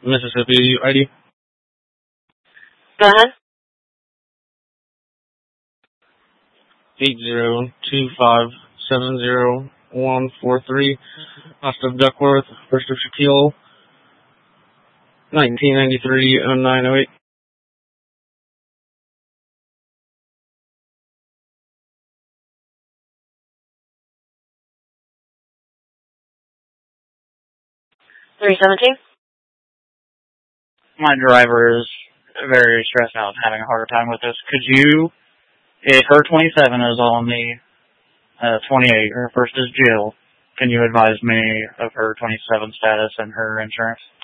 Mississippi ID. Go ahead. 802570143. Cost of Duckworth, First of Shaquille, 1993-0908. $317. My driver is very stressed out, having a hard time with this. Could you, if her 27 is on the 28, her first is Jill, can you advise me of her 27 status and her insurance?